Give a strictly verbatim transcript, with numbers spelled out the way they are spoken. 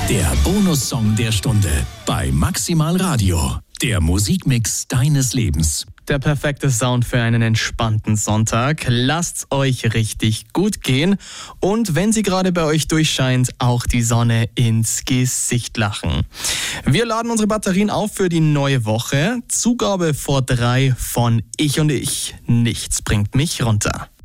Der Bonussong der Stunde bei Maximal Radio. Der Musikmix deines Lebens. Der perfekte Sound für einen entspannten Sonntag. Lasst's euch richtig gut gehen. Und wenn sie gerade bei euch durchscheint, auch die Sonne ins Gesicht lachen. Wir laden unsere Batterien auf für die neue Woche. Zugabe vor drei von Ich und Ich. Nichts bringt mich runter.